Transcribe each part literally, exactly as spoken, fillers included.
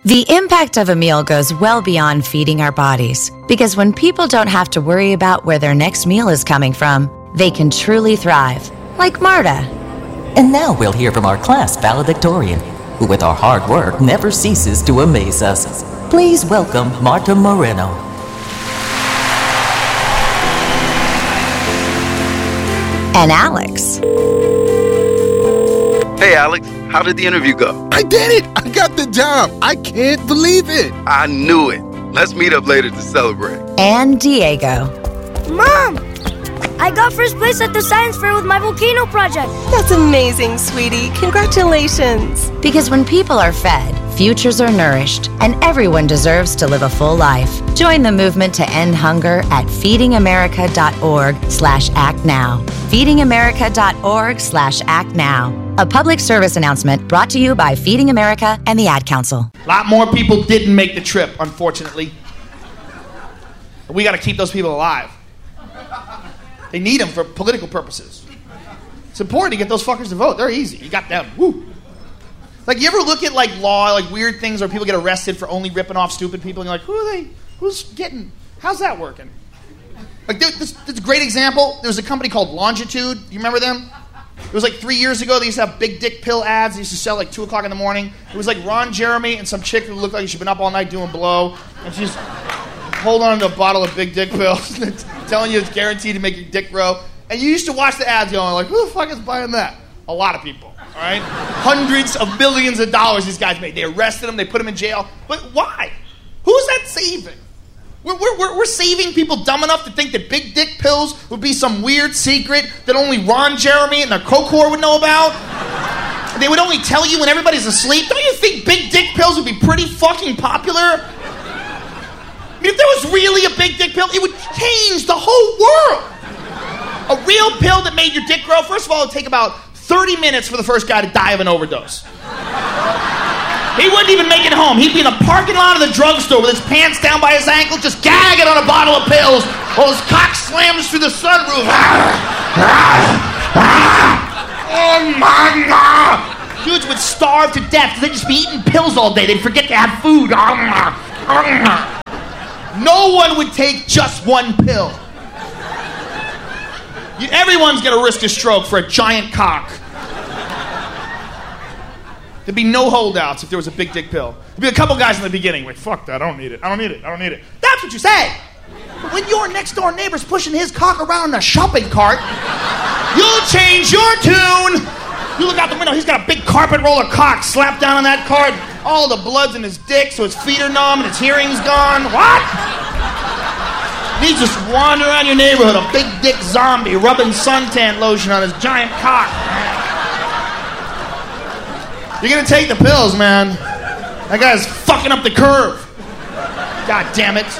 The impact of a meal goes well beyond feeding our bodies, because when people don't have to worry about where their next meal is coming from, they can truly thrive, like Marta. And now we'll hear from our class valedictorian, who with our hard work never ceases to amaze us. Please welcome Marta Moreno. And Alex. Hey, Alex, how did the interview go? I did it! I got the job! I can't believe it! I knew it. Let's meet up later to celebrate. And Diego. Mom! I got first place at the science fair with my volcano project. That's amazing, sweetie. Congratulations. Because when people are fed, futures are nourished, and everyone deserves to live a full life. Join the movement to end hunger at feedingamerica.org slash act now. feedingamerica.org slash act now. A public service announcement brought to you by Feeding America and the Ad Council. A lot more people didn't make the trip, unfortunately. We got to keep those people alive. They need them for political purposes. It's important to get those fuckers to vote. They're easy. You got them. Woo. Like, you ever look at, like, law, like, weird things where people get arrested for only ripping off stupid people, and you're like, who are they? Who's getting... How's that working? Like, there, this, this is a great example. There was a company called Longitude. You remember them? It was, like, three years ago. They used to have big dick pill ads. They used to sell, like, two o'clock in the morning. It was, like, Ron Jeremy and some chick who looked like she'd been up all night doing blow. And she's holding on to a bottle of big dick pills and telling you it's guaranteed to make your dick grow. And you used to watch the ads going, like, who the fuck is buying that? A lot of people. All right? Hundreds of millions of dollars these guys made. They arrested them. They put them in jail. But why? Who's that saving? We're, we're, we're saving people dumb enough to think that big dick pills would be some weird secret that only Ron Jeremy and the Coke whore would know about? They would only tell you when everybody's asleep? Don't you think big dick pills would be pretty fucking popular? I mean, if there was really a big dick pill, it would change the whole world. A real pill that made your dick grow, first of all, it would take about thirty minutes for the first guy to die of an overdose. He wouldn't even make it home. He'd be in the parking lot of the drugstore with his pants down by his ankle, just gagging on a bottle of pills while his cock slams through the sunroof. Oh my God! Dudes would starve to death because they'd just be eating pills all day. They'd forget to have food. No one would take just one pill. You, everyone's going to risk a stroke for a giant cock. There'd be no holdouts if there was a big dick pill. There'd be a couple guys in the beginning like, fuck that, I don't need it, I don't need it, I don't need it. That's what you say. But when your next door neighbor's pushing his cock around in a shopping cart, you'll change your tune. You look out the window, he's got a big carpet roller cock slapped down on that cart. All the blood's in his dick, so his feet are numb and his hearing's gone. What? He's just wandering around your neighborhood, a big dick zombie rubbing suntan lotion on his giant cock. You're gonna take the pills, man. That guy's fucking up the curve. God damn it.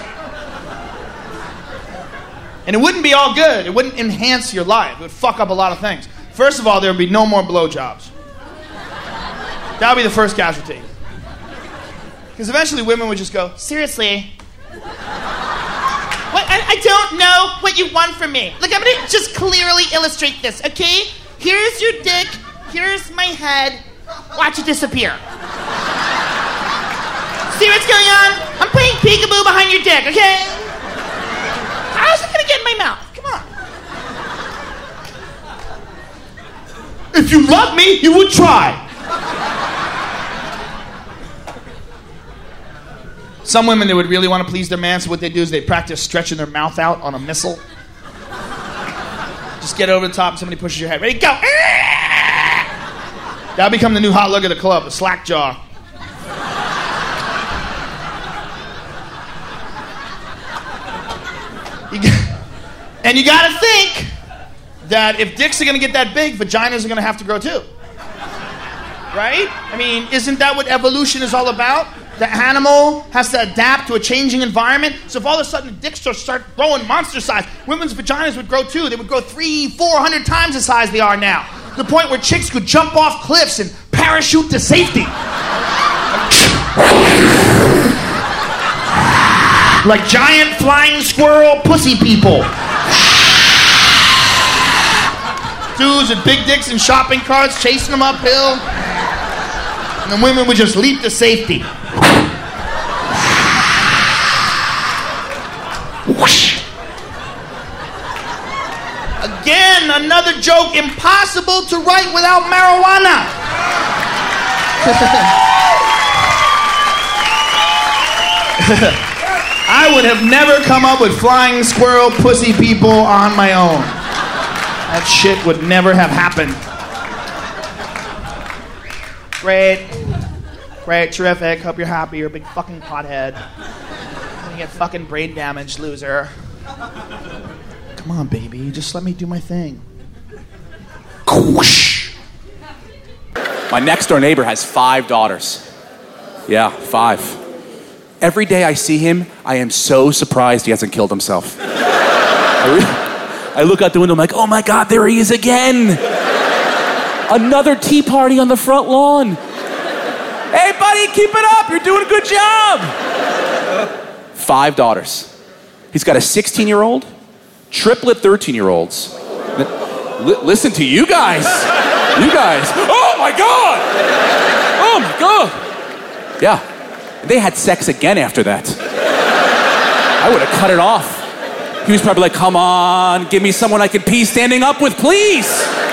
And it wouldn't be all good. It wouldn't enhance your life. It would fuck up a lot of things. First of all, there would be no more blowjobs. That would be the first casualty. Because eventually women would just go, seriously? What? I, I don't know what you want from me. Look, I'm going to just clearly illustrate this, okay? Here's your dick. Here's my head. Watch it disappear. See what's going on? I'm playing peekaboo behind your dick, okay? How's it going to get in my mouth? Come on. If you love me, you would try. Some women, they would really want to please their man, so what they do is they practice stretching their mouth out on a missile. Just get over the top and somebody pushes your head. Ready, go! That'll become the new hot look of the club, the slack jaw. You got, and you gotta think that if dicks are gonna get that big, vaginas are gonna have to grow too. Right? I mean, isn't that what evolution is all about? The animal has to adapt to a changing environment. So if all of a sudden the dicks start growing monster size, women's vaginas would grow too. They would grow three, four hundred times the size they are now. To the point where chicks could jump off cliffs and parachute to safety. Like giant flying squirrel pussy people. Dudes with big dicks and shopping carts chasing them uphill. And the women would just leap to safety. and another joke impossible to write without marijuana. I would have never come up with flying squirrel pussy people on my own. That shit would never have happened. Great. Great, terrific. Hope you're happy. You're a big fucking pothead. You get fucking brain damage, loser. Come on, baby. Just let me do my thing. My next door neighbor has five daughters. Yeah, five. Every day I see him, I am so surprised he hasn't killed himself. I, re- I look out the window, I'm like, oh my God, there he is again. Another tea party on the front lawn. Hey buddy, keep it up, you're doing a good job. Five daughters. He's got a sixteen-year-old, triplet thirteen-year-olds. L- listen to you guys. You guys. Oh my God. Oh my God. Yeah. They had sex again after that. I would have cut it off. He was probably like, come on, give me someone I can pee standing up with, please.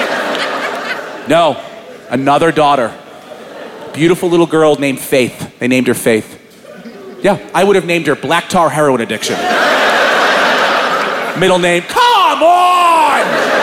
No, another daughter. Beautiful little girl named Faith. They named her Faith. Yeah, I would have named her Black Tar Heroin Addiction. Middle name, come on!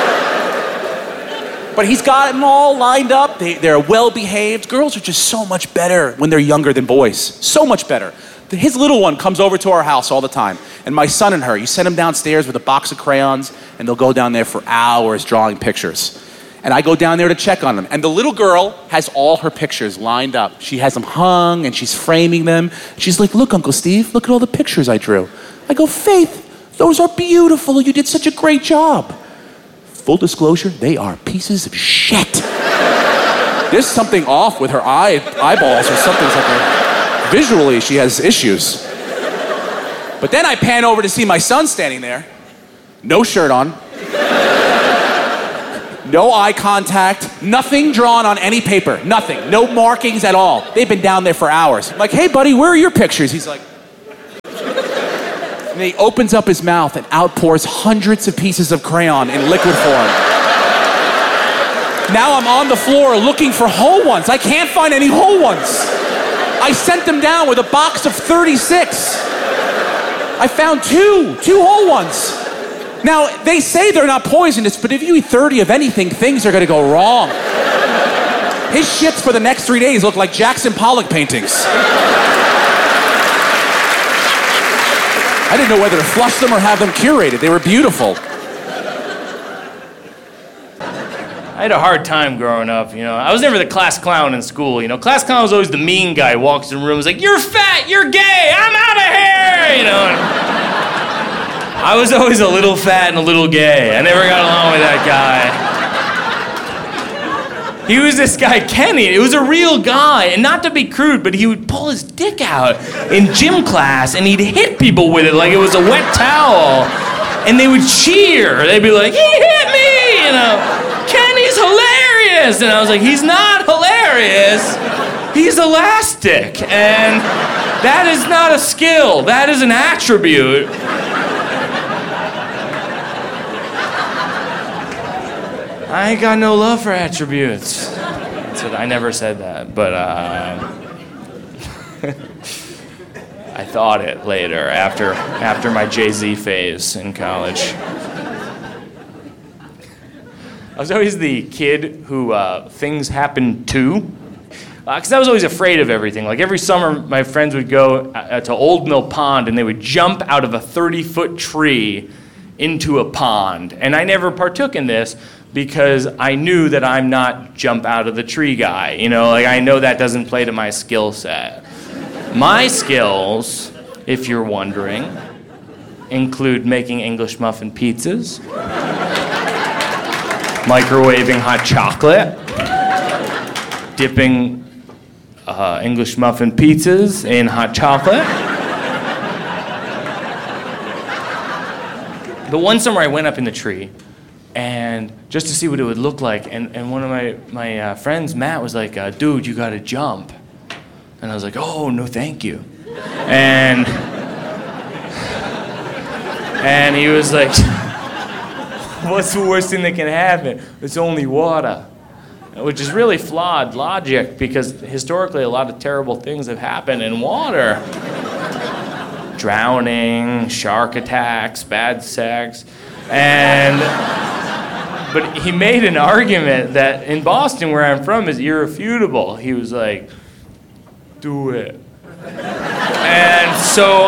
But he's got them all lined up. They, they're well-behaved. Girls are just so much better when they're younger than boys. So much better. His little one comes over to our house all the time. And my son and her, you send them downstairs with a box of crayons, and they'll go down there for hours drawing pictures. And I go down there to check on them. And the little girl has all her pictures lined up. She has them hung, and she's framing them. She's like, look, Uncle Steve, look at all the pictures I drew. I go, Faith, those are beautiful. You did such a great job. Full disclosure, they are pieces of shit. There's something off with her eye, eyeballs or something. Like her, visually, she has issues. But then I pan over to see my son standing there. No shirt on. No eye contact. Nothing drawn on any paper. Nothing. No markings at all. They've been down there for hours. I'm like, hey, buddy, where are your pictures? He's like... And he opens up his mouth and outpours hundreds of pieces of crayon in liquid form. Now I'm on the floor looking for whole ones. I can't find any whole ones. I sent them down with a box of thirty-six. I found two, two whole ones. Now, they say they're not poisonous, but if you eat thirty of anything, things are gonna go wrong. His shits for the next three days look like Jackson Pollock paintings. I didn't know whether to flush them or have them curated. They were beautiful. I had a hard time growing up, you know. I was never the class clown in school, you know. Class clown was always the mean guy who walks in the room and is like, you're fat, you're gay, I'm out of here, you know. And I was always a little fat and a little gay. I never got along with that guy. He was this guy, Kenny. It was a real guy. And not to be crude, but he would pull his dick out in gym class and he'd hit people with it like it was a wet towel. And they would cheer. They'd be like, he hit me, you know. Kenny's hilarious. And I was like, he's not hilarious. He's elastic. And that is not a skill. That is an attribute. I ain't got no love for attributes. That's what, I never said that, but uh, I thought it later, after after my Jay-Z phase in college. I was always the kid who uh, things happened to, because uh, I was always afraid of everything. Like every summer, my friends would go uh, to Old Mill Pond, and they would jump out of a thirty-foot tree into a pond, and I never partook in this, because I knew that I'm not jump out of the tree guy. You know, like I know that doesn't play to my skill set. My skills, if you're wondering, include making English muffin pizzas, microwaving hot chocolate, dipping uh, English muffin pizzas in hot chocolate. The one summer I went up in the tree, and just to see what it would look like, and, and one of my, my uh, friends, Matt, was like, uh, dude, you gotta jump. And I was like, oh, no thank you. And, and he was like, what's the worst thing that can happen? It's only water. Which is really flawed logic because historically a lot of terrible things have happened in water. Drowning, shark attacks, bad sex. And, but he made an argument that in Boston, where I'm from, is irrefutable. He was like, do it. And so,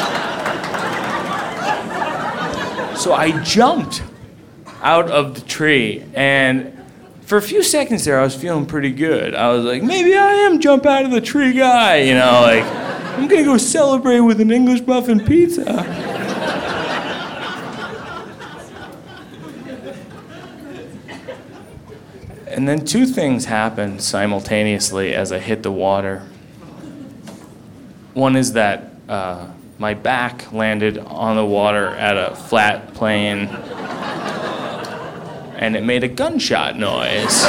so I jumped out of the tree, and for a few seconds there, I was feeling pretty good. I was like, maybe I am jump out of the tree guy, you know, like, I'm gonna go celebrate with an English muffin pizza. And then two things happened simultaneously as I hit the water. One is that uh, my back landed on the water at a flat plane, and it made a gunshot noise.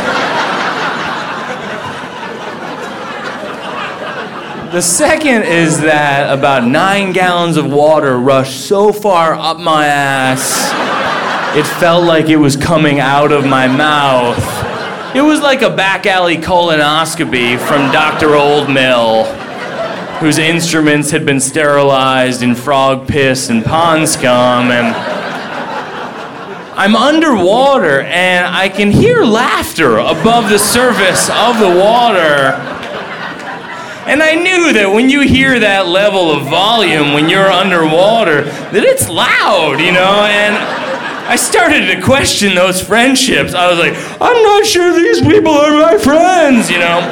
The second is that about nine gallons of water rushed so far up my ass, it felt like it was coming out of my mouth. It was like a back alley colonoscopy from Doctor Oldmill, whose instruments had been sterilized in frog piss and pond scum, and I'm underwater and I can hear laughter above the surface of the water. And I knew that when you hear that level of volume when you're underwater, that it's loud, you know, and I started to question those friendships. I was like, I'm not sure these people are my friends, you know.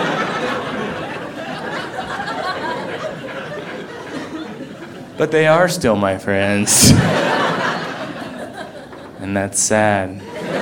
But they are still my friends. And that's sad.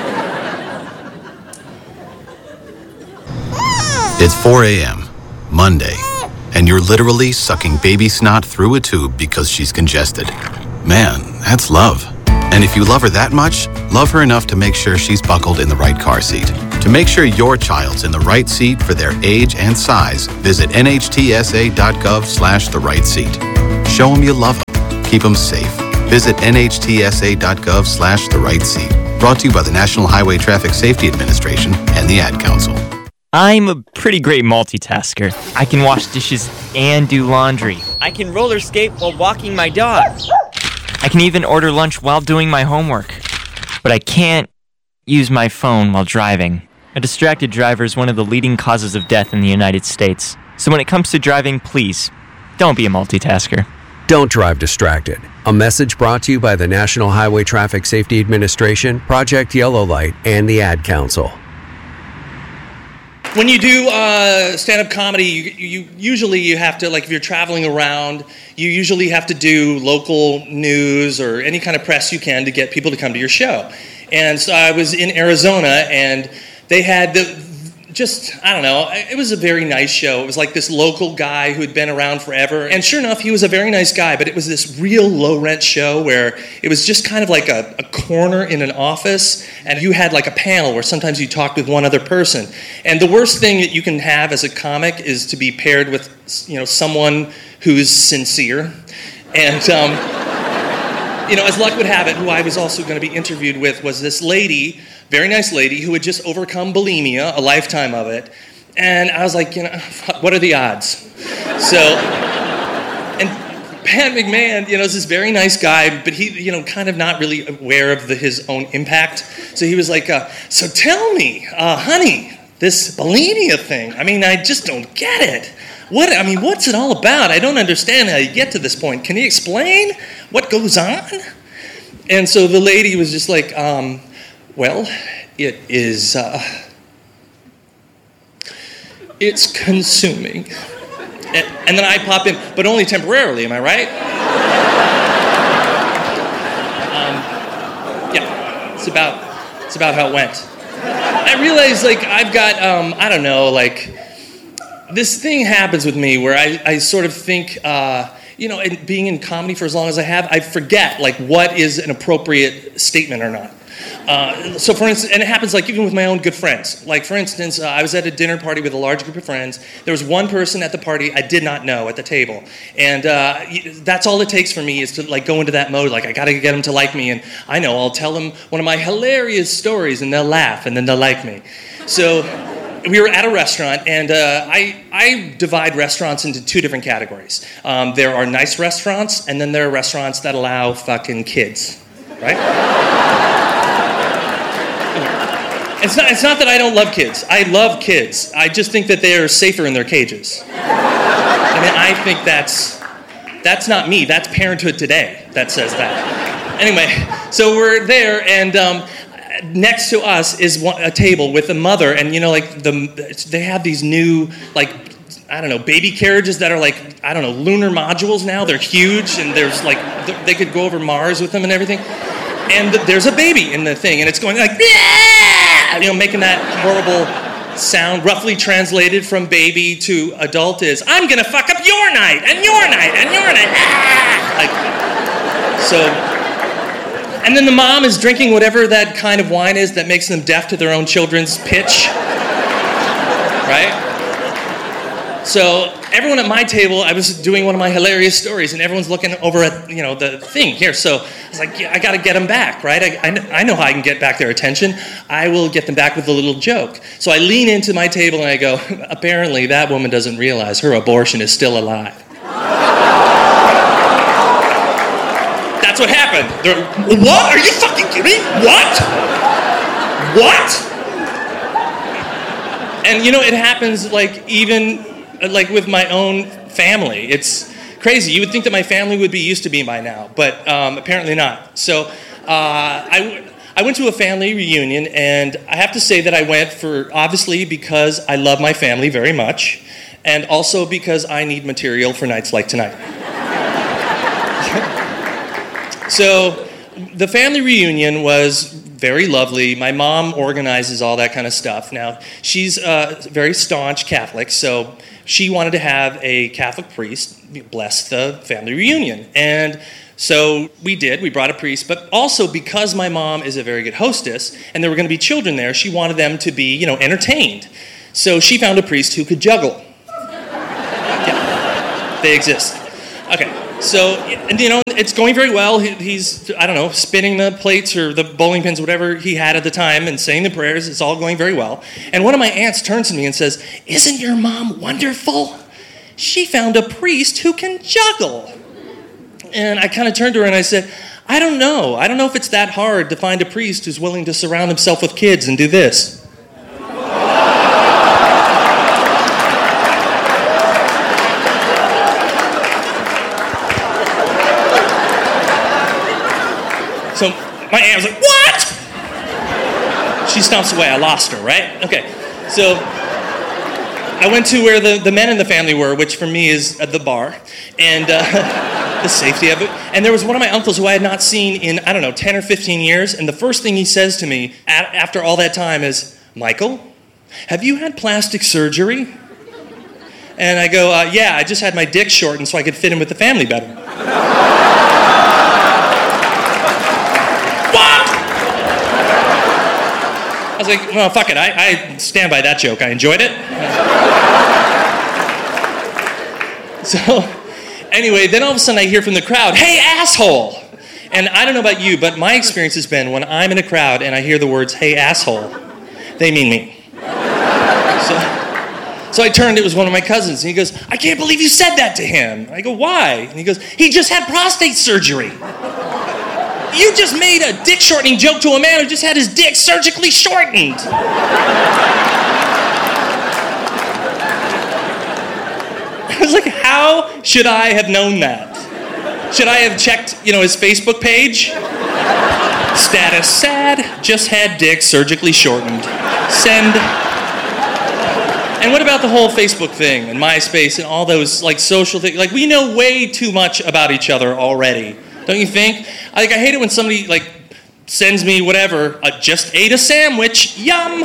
It's four a.m., Monday, and you're literally sucking baby snot through a tube because she's congested. Man, that's love. And if you love her that much, love her enough to make sure she's buckled in the right car seat. To make sure your child's in the right seat for their age and size, visit nhtsa.gov slash the right seat. Show them you love them. Keep them safe. Visit nhtsa.gov slash the right seat. Brought to you by the National Highway Traffic Safety Administration and the Ad Council. I'm a pretty great multitasker. I can wash dishes and do laundry. I can roller skate while walking my dog. I can even order lunch while doing my homework. But I can't use my phone while driving. A distracted driver is one of the leading causes of death in the United States. So when it comes to driving, please, don't be a multitasker. Don't drive distracted. A message brought to you by the National Highway Traffic Safety Administration, Project Yellow Light, and the Ad Council. When you do uh, stand-up comedy, you, you usually you have to, like if you're traveling around, you usually have to do local news or any kind of press you can to get people to come to your show. And so I was in Arizona, and they had the, just, I don't know, it was a very nice show. It was like this local guy who had been around forever. And sure enough, he was a very nice guy, but it was this real low-rent show where it was just kind of like a, a corner in an office, and you had like a panel where sometimes you talked with one other person. And the worst thing that you can have as a comic is to be paired with, you know, someone who's sincere. And, um, you know, as luck would have it, who I was also going to be interviewed with was this lady, very nice lady, who had just overcome bulimia, a lifetime of it. And I was like, you know, what are the odds? So, and Pat McMahon, you know, is this very nice guy, but he, you know, kind of not really aware of the, his own impact. So he was like, uh, so tell me, uh, honey, this bulimia thing, I mean, I just don't get it. What, I mean, what's it all about? I don't understand how you get to this point. Can you explain what goes on? And so the lady was just like, um, well, it is, uh, it's consuming. And, and then I pop in, but only temporarily, am I right? um, yeah, it's about, it's about how it went. I realized, like, I've got, um, I don't know, like, this thing happens with me where I, I sort of think, uh, you know, and being in comedy for as long as I have, I forget, like, what is an appropriate statement or not. Uh, so for instance, and it happens like even with my own good friends. Like for instance, uh, I was at a dinner party with a large group of friends. There was one person at the party I did not know at the table. And uh, that's all it takes for me is to like go into that mode. Like I gotta get them to like me. And I know I'll tell them one of my hilarious stories and they'll laugh and then they'll like me. So we were at a restaurant, and uh, I, I divide restaurants into two different categories. Um, there are nice restaurants, and then there are restaurants that allow fucking kids, right? It's not, it's not that I don't love kids. I love kids. I just think that they are safer in their cages. I mean, I think that's, that's not me. That's Parenthood Today that says that. Anyway, so we're there, and um, next to us is one, a table with a mother, and you know, like the they have these new, like, I don't know, baby carriages that are like, I don't know, lunar modules now. They're huge, and there's like, they could go over Mars with them and everything. And there's a baby in the thing, and it's going like, yeah! You know, making that horrible sound, roughly translated from baby to adult is, I'm gonna fuck up your night, and your night, and your night. Ah! Like, so. And then the mom is drinking whatever that kind of wine is that makes them deaf to their own children's pitch, right? So everyone at my table, I was doing one of my hilarious stories, and everyone's looking over at, you know, the thing here. So I was like, yeah, I got to get them back, right? I, I, I know how I can get back their attention. I will get them back with a little joke. So I lean into my table and I go, apparently that woman doesn't realize her abortion is still alive. That's what happened. They're, what? Are you fucking kidding me? What? What? And you know, it happens like even like with my own family. It's crazy. You would think that my family would be used to me by now, but um, apparently not. So uh, I, I went to a family reunion, and I have to say that I went for, obviously, because I love my family very much, and also because I need material for nights like tonight. So the family reunion was very lovely. My mom organizes all that kind of stuff. Now, she's a very staunch Catholic, so she wanted to have a Catholic priest bless the family reunion. And so we did. We brought a priest. But also, because my mom is a very good hostess, and there were going to be children there, she wanted them to be, you know, entertained. So she found a priest who could juggle. Yeah, they exist. Okay. So, and you know, it's going very well. He, he's, I don't know, spinning the plates or the bowling pins, whatever he had at the time, and saying the prayers. It's all going very well. And one of my aunts turns to me and says, "Isn't your mom wonderful? She found a priest who can juggle." And I kind of turned to her and I said, I don't know. I don't know if it's that hard to find a priest who's willing to surround himself with kids and do this. So my aunt was like, what? She stomps away. I lost her, right? Okay. So I went to where the, the men in the family were, which for me is at the bar, and uh, the safety of it. And there was one of my uncles who I had not seen in, I don't know, ten or fifteen years. And the first thing he says to me a- after all that time is, Michael, have you had plastic surgery? And I go, uh, yeah, I just had my dick shortened so I could fit in with the family better. I was like, well, fuck it. I, I stand by that joke. I enjoyed it. So, anyway, then all of a sudden I hear from the crowd, hey, asshole! And I don't know about you, but my experience has been when I'm in a crowd and I hear the words, hey, asshole, they mean me. So, so I turned, it was one of my cousins, and he goes, I can't believe you said that to him. I go, why? And he goes, he just had prostate surgery. You just made a dick shortening joke to a man who just had his dick surgically shortened. I was like, how should I have known that? Should I have checked, you know, his Facebook page? Status sad, just had dick surgically shortened. Send. And what about the whole Facebook thing and MySpace and all those like social things? Like, we know way too much about each other already. Don't you think? Like, I hate it when somebody, like, sends me whatever, uh, just ate a sandwich, yum!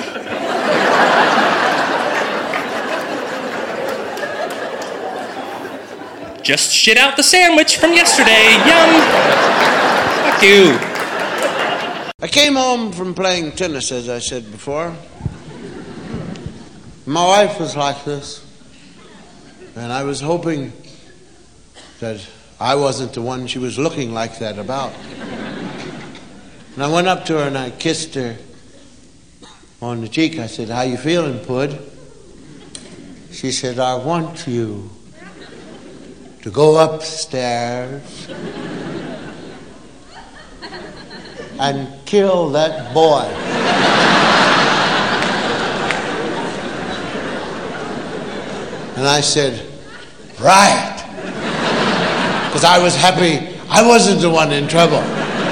Just shit out the sandwich from yesterday, yum! Fuck you. I came home from playing tennis, as I said before. My wife was like this, and I was hoping that I wasn't the one she was looking like that about. And I went up to her and I kissed her on the cheek. I said, "How you feeling, Pud?" She said, "I want you to go upstairs and kill that boy." And I said, "Right." Because I was happy I wasn't the one in trouble.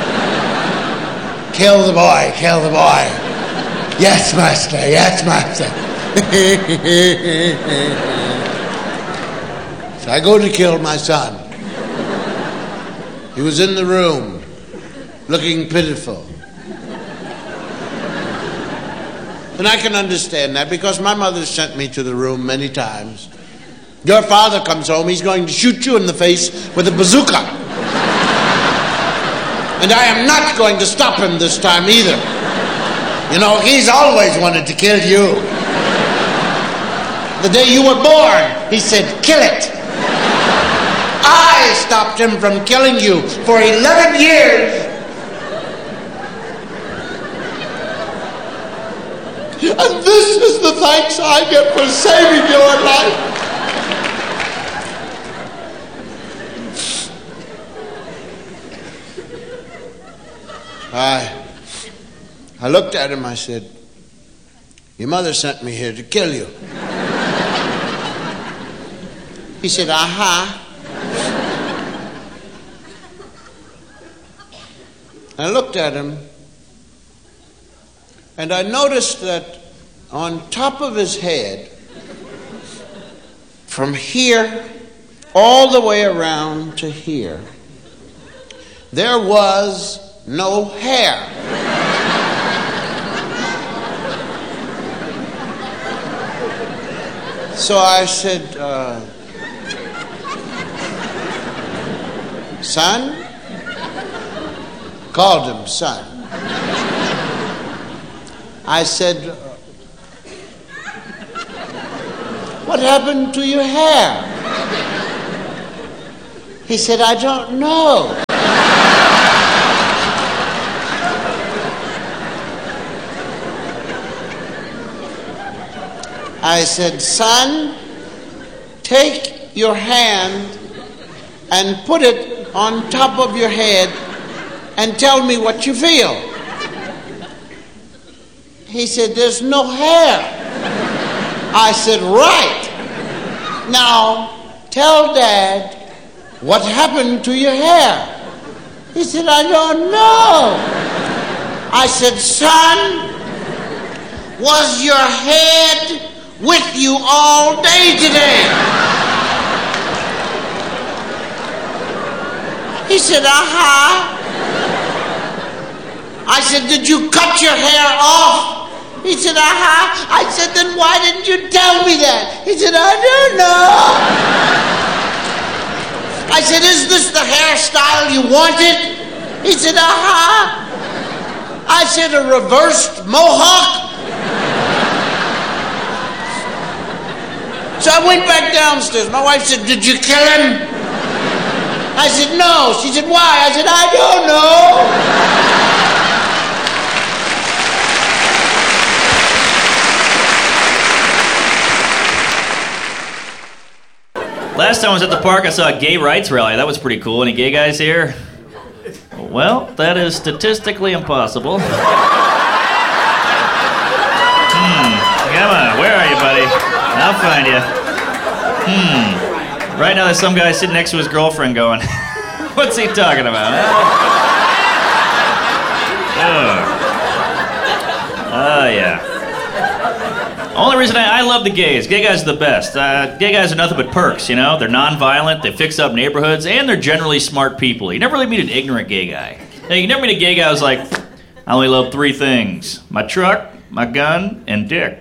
Kill the boy, kill the boy. Yes, master, yes, master. So I go to kill my son. He was in the room, looking pitiful. And I can understand that because my mother sent me to the room many times. Your father comes home, he's going to shoot you in the face with a bazooka. And I am not going to stop him this time either. You know, he's always wanted to kill you. The day you were born, he said, "Kill it." I stopped him from killing you for eleven years. And this is the thanks I get for saving your life. I, I looked at him, I said, "Your mother sent me here to kill you." He said, "Aha." I looked at him, and I noticed that on top of his head, from here all the way around to here, there was no hair. So I said, uh, "Son?" Called him son. I said, "What happened to your hair?" He said, "I don't know." I said, "Son, take your hand and put it on top of your head and tell me what you feel." He said, "There's no hair." I said, "Right. Now, tell Dad what happened to your hair." He said, "I don't know." I said, "Son, was your head with you all day today?" He said, "Aha." I said, "Did you cut your hair off?" He said, "Aha." I said, "Then why didn't you tell me that?" He said, "I don't know." I said, "Is this the hairstyle you wanted?" He said, "Aha." I said, "A reversed mohawk?" So I went back downstairs. My wife said, "Did you kill him?" I said, "No." She said, "Why?" I said, "I don't know." Last time I was at the park, I saw a gay rights rally. That was pretty cool. Any gay guys here? Well, that is statistically impossible. Hmm. Come on, where are you, buddy? I'll find you. Hmm. Right now there's some guy sitting next to his girlfriend going, what's he talking about? Oh. Oh, yeah. Only reason I, I love the gays. Gay guys are the best. Uh, gay guys are nothing but perks, you know? They're non-violent, they fix up neighborhoods, and they're generally smart people. You never really meet an ignorant gay guy. Now, you never meet a gay guy who's like, I only love three things. My truck, my gun, and dick.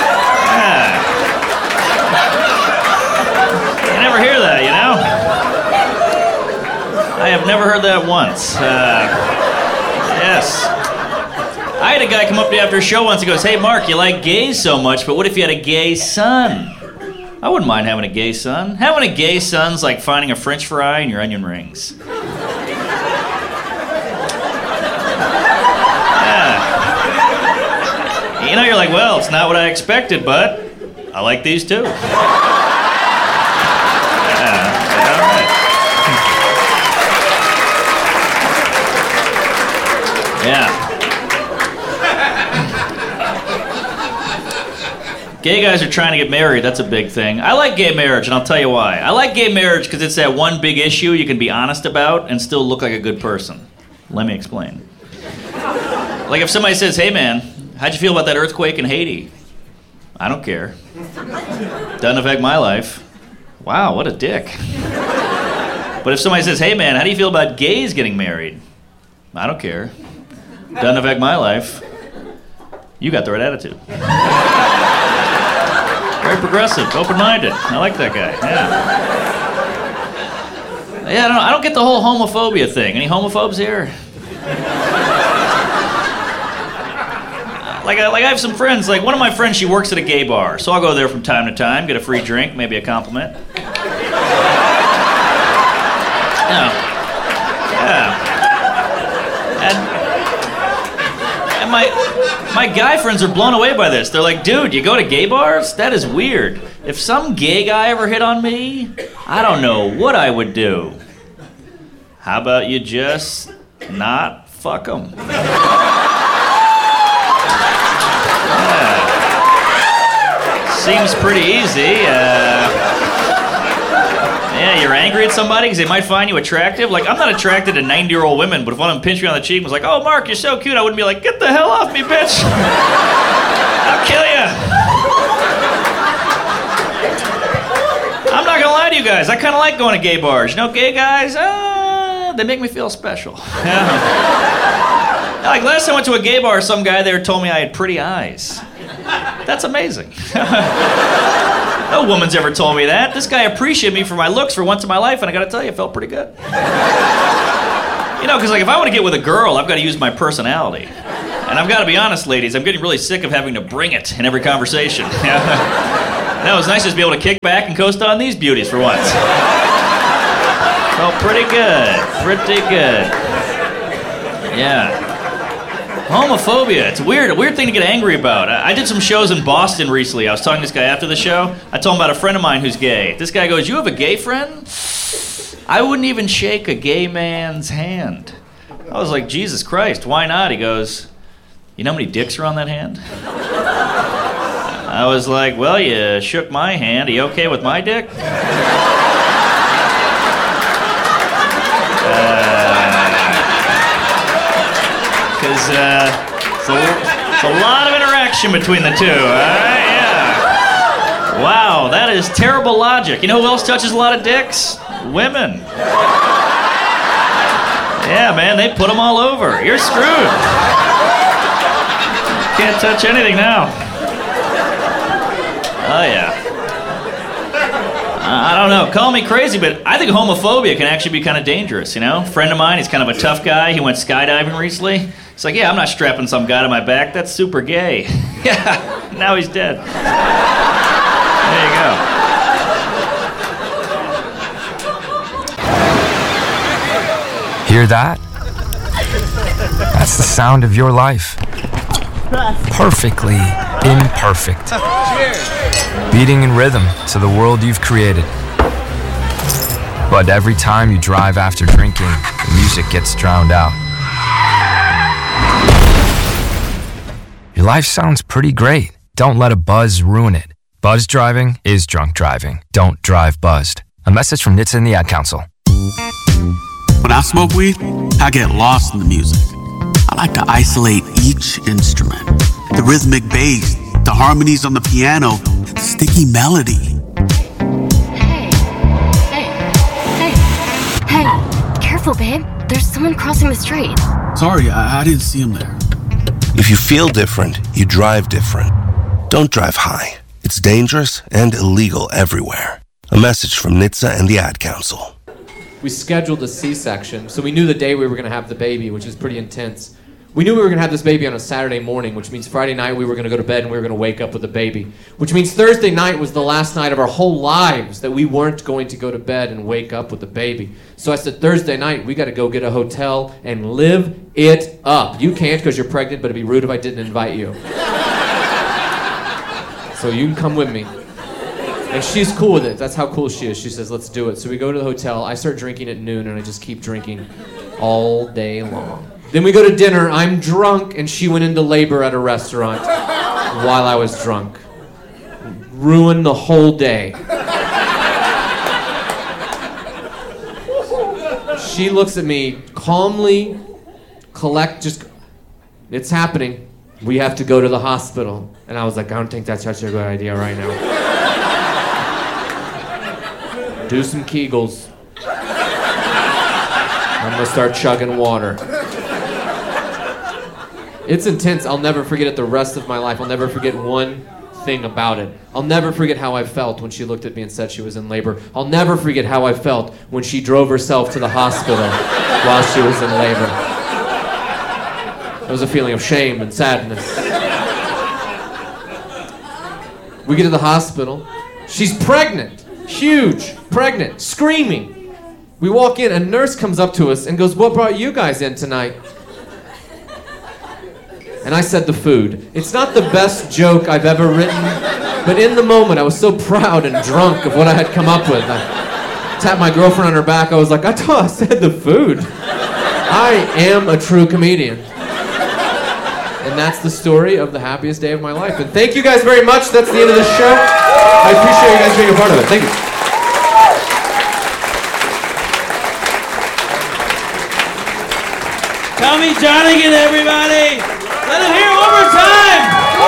You never hear that, you know? never heard that once. Uh, yes. I had a guy come up to me after a show once. He goes, "Hey, Mark, you like gays so much, but what if you had a gay son?" I wouldn't mind having a gay son. Having a gay son's like finding a French fry in your onion rings. Yeah. You know, you're like, well, it's not what I expected, but I like these too. Yeah, all right. Yeah. Gay guys are trying to get married. That's a big thing. I like gay marriage, and I'll tell you why. I like gay marriage because it's that one big issue you can be honest about and still look like a good person. Let me explain. Like if somebody says, "Hey man, how'd you feel about that earthquake in Haiti?" I don't care. Doesn't affect my life. Wow, what a dick. But if somebody says, "Hey man, how do you feel about gays getting married?" I don't care. Doesn't affect my life. You got the right attitude. Very progressive, open-minded. I like that guy. Yeah. Yeah, I don't know. I don't get the whole homophobia thing. Any homophobes here? Like I, like I have some friends. Like one of my friends, she works at a gay bar, so I'll go there from time to time, get a free drink, maybe a compliment. Yeah. Yeah. And, and my my guy friends are blown away by this. They're like, "Dude, you go to gay bars? That is weird. If some gay guy ever hit on me, I don't know what I would do. How about you just not fuck him?" Yeah. Seems pretty easy. Uh, Yeah, you're angry at somebody because they might find you attractive. Like, I'm not attracted to ninety-year-old women, but if one of them pinched me on the cheek and was like, "Oh, Mark, you're so cute," I wouldn't be like, "Get the hell off me, bitch. I'll kill you." I'm not gonna lie to you guys. I kind of like going to gay bars. You know, gay guys, uh, they make me feel special. Yeah. Like, last time I went to a gay bar, some guy there told me I had pretty eyes. That's amazing. No woman's ever told me that. This guy appreciated me for my looks for once in my life, and I gotta tell you, it felt pretty good. You know, because like if I want to get with a girl, I've got to use my personality. And I've got to be honest, ladies, I'm getting really sick of having to bring it in every conversation. Now, it was nice just to be able to kick back and coast on these beauties for once. Felt pretty good. Pretty good. Yeah. Homophobia, it's weird, a weird thing to get angry about. I, I did some shows in Boston recently. I was talking to this guy after the show. I told him about a friend of mine who's gay. This guy goes, "You have a gay friend?" I wouldn't even shake a gay man's hand. I was like, Jesus Christ, why not? He goes, "You know how many dicks are on that hand?" I was like, "Well, you shook my hand. Are you okay with my dick?" Because uh, it's, it's a lot of interaction between the two. All right? Yeah. Wow, that is terrible logic. You know who else touches a lot of dicks? Women. Yeah, man, they put them all over. You're screwed. Can't touch anything now. Oh, yeah. I don't know, call me crazy, but I think homophobia can actually be kind of dangerous, you know? A friend of mine, he's kind of a tough guy. He went skydiving recently. It's like, yeah, I'm not strapping some guy to my back. That's super gay. Yeah, now he's dead. There you go. Hear that? That's the sound of your life. Perfectly imperfect. Beating in rhythm to the world you've created. But every time you drive after drinking, the music gets drowned out. Your life sounds pretty great. Don't let a buzz ruin it. Buzz driving is drunk driving. Don't drive buzzed. A message from N H T S A and the Ad Council. When I smoke weed, I get lost in the music. I like to isolate each instrument. The rhythmic bass, the harmonies on the piano, the sticky melody. Hey, careful, babe. There's someone crossing the street. Sorry, I, I didn't see him there. If you feel different, you drive different. Don't drive high. It's dangerous and illegal everywhere. A message from N H T S A and the Ad Council. we scheduled a C-section, so we knew the day we were going to have the baby, which is pretty intense. We knew we were going to have this baby on a Saturday morning, which means Friday night we were going to go to bed and we were going to wake up with the baby. Which means Thursday night was the last night of our whole lives that we weren't going to go to bed and wake up with the baby. So I said, Thursday night, we got to go get a hotel and live it up. You can't because you're pregnant, but it'd be rude if I didn't invite you. So you can come with me. And she's cool with it. That's how cool she is. She says, let's do it. So we go to the hotel. I start drinking at noon, and I just keep drinking all day long. Then we go to dinner. I'm drunk, and she went into labor at a restaurant while I was drunk. Ruined the whole day. She looks at me calmly, collect, just, it's happening. We have to go to the hospital. And I was like, I don't think that's such a good idea right now. Do some Kegels. I'm gonna start chugging water. It's intense. I'll never forget it the rest of my life. I'll never forget one thing about it. I'll never forget how I felt when she looked at me and said she was in labor. I'll never forget how I felt when she drove herself to the hospital while she was in labor. It was a feeling of shame and sadness. We get to the hospital. She's pregnant. Huge. Pregnant. Screaming. We walk in, a nurse comes up to us and goes, what brought you guys in tonight? And I said the food. It's not the best joke I've ever written, but in the moment I was so proud and drunk of what I had come up with. I tapped my girlfriend on her back. I was like, I thought I said the food. I am a true comedian. And that's the story of the happiest day of my life. And thank you guys very much. That's the end of the show. I appreciate you guys being a part of it. Thank you. Tommy Johnigan, everybody! Let him hear it one more time!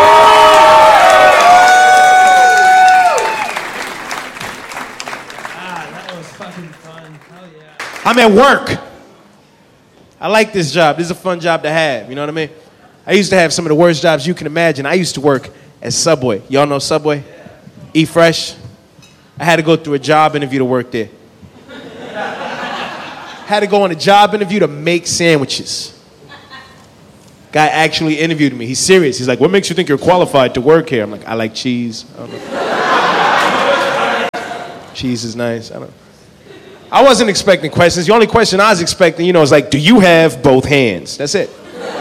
Ah, that was fucking fun. Hell yeah. I'm at work. I like this job. This is a fun job to have, you know what I mean? I used to have some of the worst jobs you can imagine. I used to work at Subway. Y'all know Subway? Eat Fresh. I had to go through a job interview to work there. Had to go on a job interview to make sandwiches. Guy actually interviewed me. He's serious. He's like, what makes you think you're qualified to work here? I'm like, I like cheese. I don't know. Cheese is nice. I don't know. I wasn't expecting questions. The only question I was expecting, you know, is like, do you have both hands? That's it.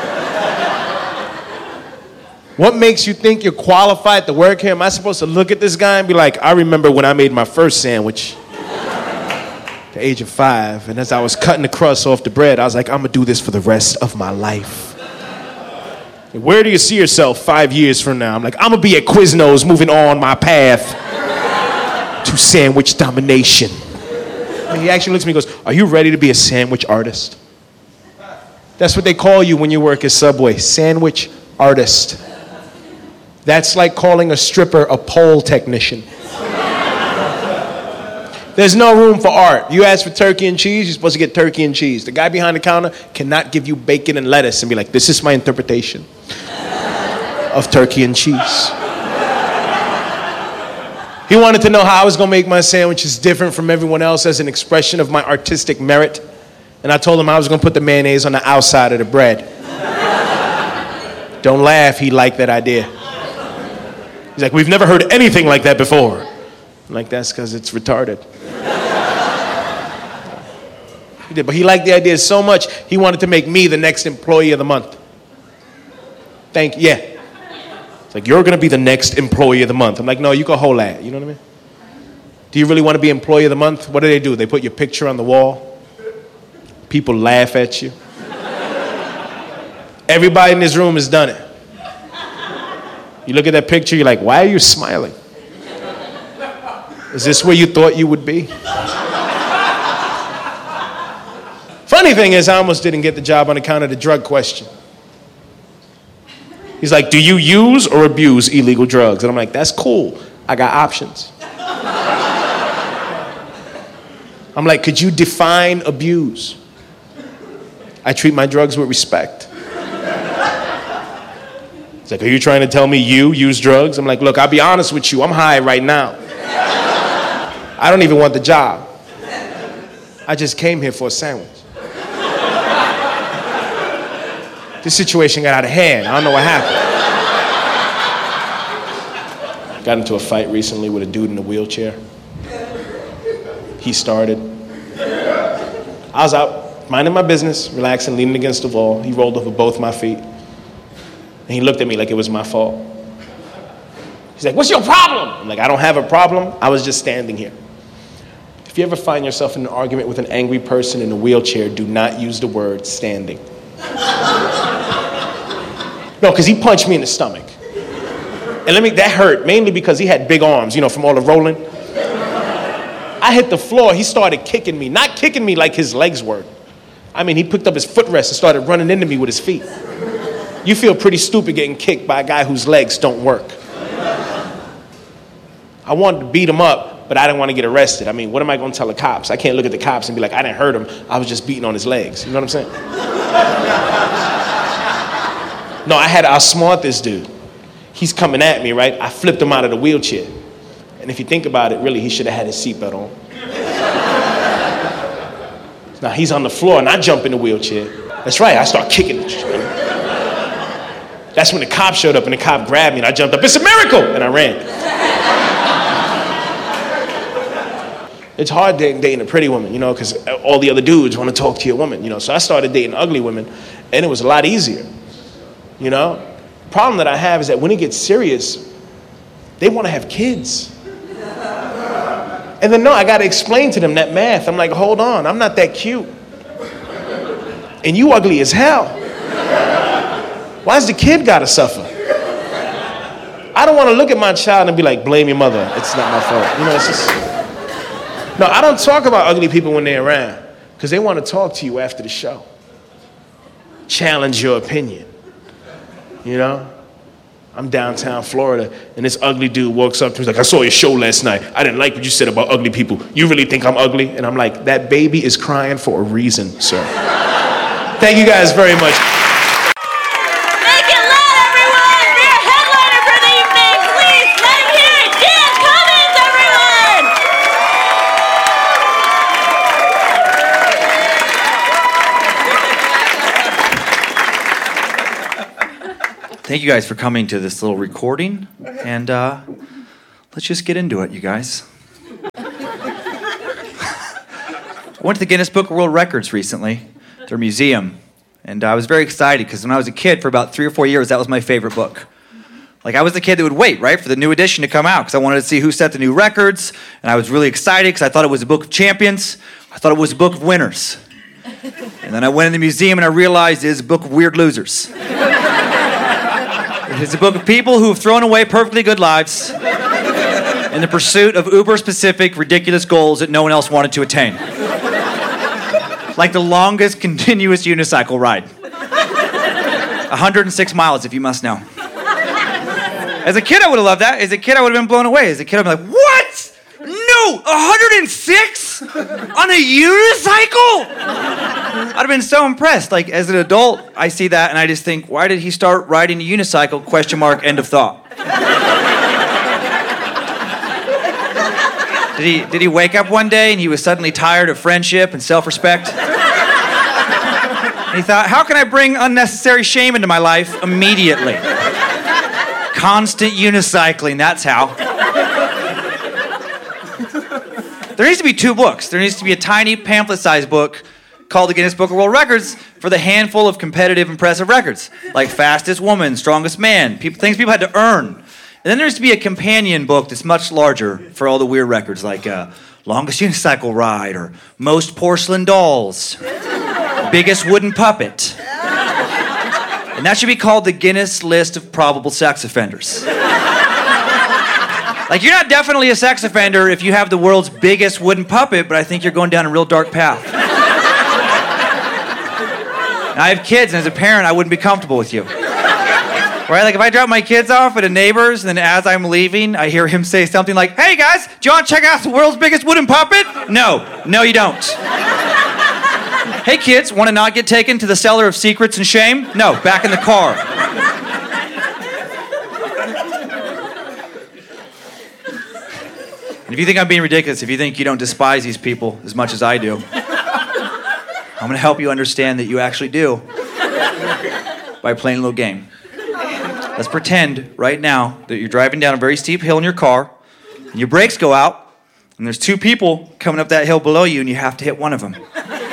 What makes you think you're qualified to work here? Am I supposed to look at this guy and be like, I remember when I made my first sandwich at the age of five, and as I was cutting the crust off the bread, I was like, I'm gonna do this for the rest of my life. Where do you see yourself five years from now? I'm like, I'm gonna be at Quiznos moving on my path to sandwich domination. And he actually looks at me and goes, are you ready to be a sandwich artist? That's what they call you when you work at Subway, sandwich artist. That's like calling a stripper a pole technician. There's no room for art. You ask for turkey and cheese, you're supposed to get turkey and cheese. The guy behind the counter cannot give you bacon and lettuce and be like, this is my interpretation of turkey and cheese. He wanted to know how I was gonna make my sandwiches different from everyone else as an expression of my artistic merit. And I told him I was gonna put the mayonnaise on the outside of the bread. Don't laugh, he liked that idea. He's like, we've never heard anything like that before. I'm like, that's because it's retarded. He did, but he liked the idea so much, he wanted to make me the next employee of the month. Thank you, yeah. It's like, you're gonna be the next employee of the month. I'm like, no, you can hold that, you know what I mean? Do you really want to be employee of the month? What do they do? They put your picture on the wall. People laugh at you. Everybody in this room has done it. You look at that picture, you're like, why are you smiling? Is this where you thought you would be? Funny thing is, I almost didn't get the job on account of the drug question. He's like, do you use or abuse illegal drugs? And I'm like, that's cool. I got options. I'm like, could you define abuse? I treat my drugs with respect. He's like, are you trying to tell me you use drugs? I'm like, look, I'll be honest with you. I'm high right now. I don't even want the job. I just came here for a sandwich. This situation got out of hand. I don't know what happened. Got into a fight recently with a dude in a wheelchair. He started. I was out minding my business, relaxing, leaning against the wall. He rolled over both my feet. And he looked at me like it was my fault. He's like, what's your problem? I'm like, I don't have a problem. I was just standing here. If you ever find yourself in an argument with an angry person in a wheelchair, do not use the word standing. No, because he punched me in the stomach. And let me, that hurt, mainly because he had big arms, you know, from all the rolling. I hit the floor, he started kicking me. Not kicking me like his legs were. I mean, he picked up his footrest and started running into me with his feet. You feel pretty stupid getting kicked by a guy whose legs don't work. I wanted to beat him up, but I didn't want to get arrested. I mean, what am I going to tell the cops? I can't look at the cops and be like, I didn't hurt him. I was just beating on his legs. You know what I'm saying? No, I had to outsmart this dude. He's coming at me, right? I flipped him out of the wheelchair. And if you think about it, really, he should have had his seatbelt on. Now he's on the floor and I jump in the wheelchair. That's right, I start kicking it. That's when the cop showed up and the cop grabbed me and I jumped up, it's a miracle! And I ran. It's hard dating, dating a pretty woman, you know, because all the other dudes want to talk to your woman, you know. So I started dating ugly women and it was a lot easier, you know. The problem that I have is that when it gets serious, they want to have kids. And then no, I got to explain to them that math. I'm like, hold on, I'm not that cute. And you ugly as hell. Why's the kid got to suffer? I don't want to look at my child and be like, blame your mother. It's not my fault. You know, it's just... No, I don't talk about ugly people when they're around because they want to talk to you after the show. Challenge your opinion. You know? I'm downtown Florida, and this ugly dude walks up to me, he's like, I saw your show last night. I didn't like what you said about ugly people. You really think I'm ugly? And I'm like, that baby is crying for a reason, sir. Thank you guys very much. Make it loud, everyone! For your headliner for the evening, please let him hear it. Dan Cummins, Thank you guys for coming to this little recording, and uh, let's just get into it, you guys. I went to the Guinness Book of World Records recently, their museum, and I was very excited because when I was a kid for about three or four years, that was my favorite book. Like, I was the kid that would wait, right, for the new edition to come out because I wanted to see who set the new records, and I was really excited because I thought it was a book of champions. I thought it was a book of winners. And then I went in the museum and I realized it's a book of weird losers. It's a book of people who have thrown away perfectly good lives in the pursuit of uber-specific, ridiculous goals that no one else wanted to attain. Like the longest continuous unicycle ride. one hundred six miles, if you must know. As a kid, I would have loved that. As a kid, I would have been blown away. As a kid, I'd be like, what? No, one hundred six? On a unicycle? I'd have been so impressed. Like, as an adult, I see that and I just think, why did he start riding a unicycle? Question mark, end of thought. Did he, did he wake up one day and he was suddenly tired of friendship and self-respect? And he thought, how can I bring unnecessary shame into my life immediately? Constant unicycling, that's how. There needs to be two books. There needs to be a tiny pamphlet-sized book called the Guinness Book of World Records for the handful of competitive, impressive records, like fastest woman, strongest man, people, things people had to earn. And then there needs to be a companion book that's much larger for all the weird records, like uh, longest unicycle ride, or most porcelain dolls, biggest wooden puppet. And that should be called the Guinness List of Probable Sex Offenders. Like, you're not definitely a sex offender if you have the world's biggest wooden puppet, but I think you're going down a real dark path. And I have kids, and as a parent, I wouldn't be comfortable with you. Right? Like, if I drop my kids off at a neighbor's, and then as I'm leaving, I hear him say something like, hey, guys, do you want to check out the world's biggest wooden puppet? No. No, you don't. Hey, kids, want to not get taken to the cellar of secrets and shame? No, back in the car. And if you think I'm being ridiculous, if you think you don't despise these people as much as I do, I'm going to help you understand that you actually do by playing a little game. Let's pretend right now that you're driving down a very steep hill in your car, and your brakes go out, and there's two people coming up that hill below you, and you have to hit one of them.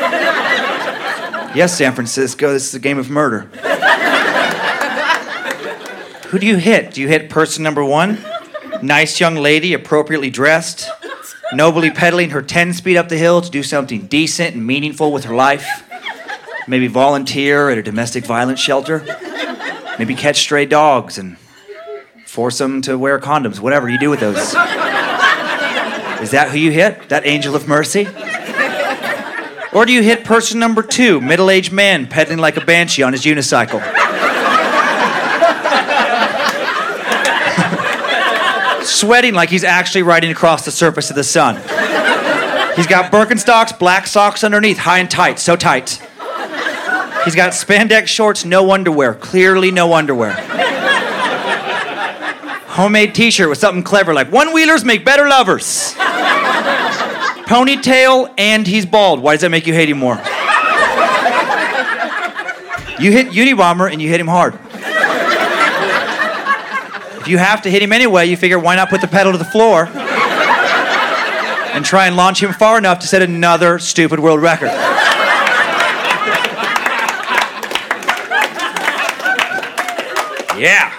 Yes, San Francisco, this is a game of murder. Who do you hit? Do you hit person number one? Nice young lady, appropriately dressed, nobly pedaling her ten-speed up the hill to do something decent and meaningful with her life. Maybe volunteer at a domestic violence shelter. Maybe catch stray dogs and force them to wear condoms. Whatever you do with those. Is that who you hit? That angel of mercy? Or do you hit person number two, middle-aged man pedaling like a banshee on his unicycle? Sweating like he's actually riding across the surface of the sun. He's got Birkenstocks, black socks underneath, high and tight, so tight. He's got spandex shorts, no underwear, clearly no underwear. Homemade t-shirt with something clever like, one-wheelers make better lovers. Ponytail, and he's bald. Why does that make you hate him more? You hit Unabomber and you hit him hard. If you have to hit him anyway, you figure why not put the pedal to the floor and try and launch him far enough to set another stupid world record. Yeah.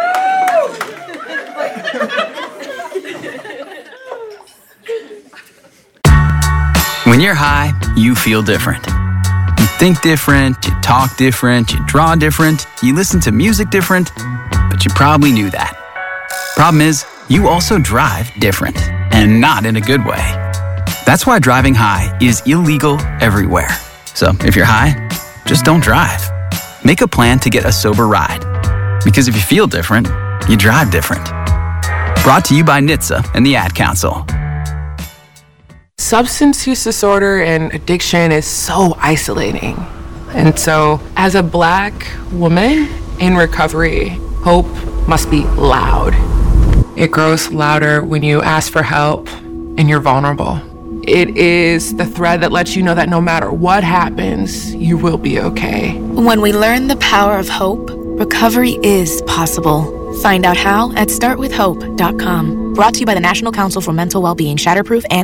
When you're high, you feel different. You think different, you talk different, you draw different, you listen to music different, but you probably knew that. Problem is, you also drive different, and not in a good way. That's why driving high is illegal everywhere. So if you're high, just don't drive. Make a plan to get a sober ride. Because if you feel different, you drive different. Brought to you by N H T S A and the Ad Council. Substance use disorder and addiction is so isolating. And so, as a Black woman in recovery, hope must be loud. It grows louder when you ask for help and you're vulnerable. It is the thread that lets you know that no matter what happens, you will be okay. When we learn the power of hope, recovery is possible. Find out how at start with hope dot com. Brought to you by the National Council for Mental Wellbeing, Shatterproof, and